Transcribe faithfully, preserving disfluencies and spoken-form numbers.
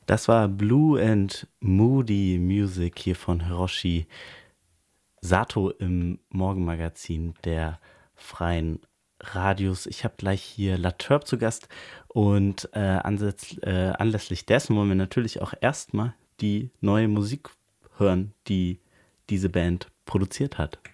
Das war Blue and Moody Music hier von Hiroshi Sato im Morgenmagazin der Freien Radios. Ich habe gleich hier La Turb zu Gast und äh, ansetz, äh, anlässlich dessen wollen wir natürlich auch erstmal die neue Musik hören, die diese Band produziert hat.